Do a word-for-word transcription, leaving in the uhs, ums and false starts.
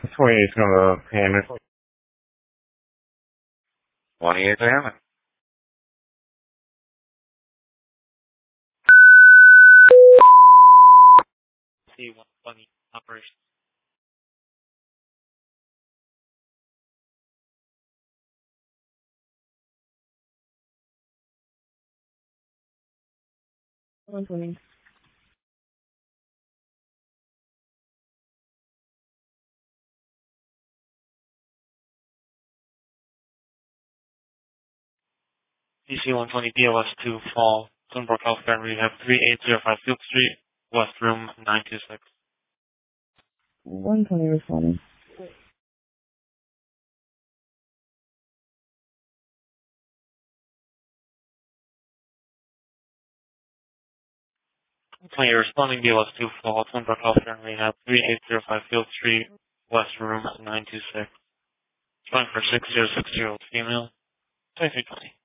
twenty-eight on the payment. twenty-eight payment. C one twenty operation. one twenty. D C one twenty B L S two Fall, Sunbrook Healthcare and Rehab, three eight zero five Field Street, West Room nine two six. one twenty responding. twenty responding B L S two Fall, Sunbrook Healthcare and Rehab, three eight zero five Field Street, West Room nine two six. Trying for six zero six zero female, twenty-three twenty.